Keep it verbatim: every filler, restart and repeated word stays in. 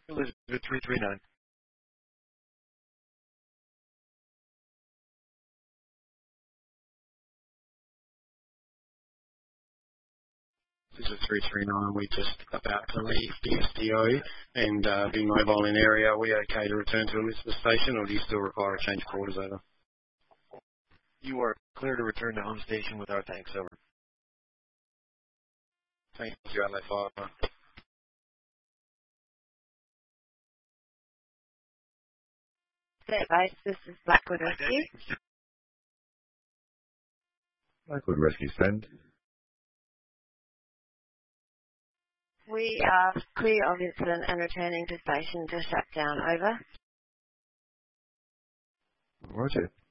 Elizabeth three three nine. This is three three nine. We just about to leave the S D O and uh, be mobile in area. Are we okay to return to Elizabeth Station, or do you still require a change of quarters over? You are clear to return to home station with our thanks. Over. Thank you, Adelaide five. Set base, this is Blackwood Rescue. Blackwood Rescue send. We are clear of incident and returning to station to shut down. Over. Roger.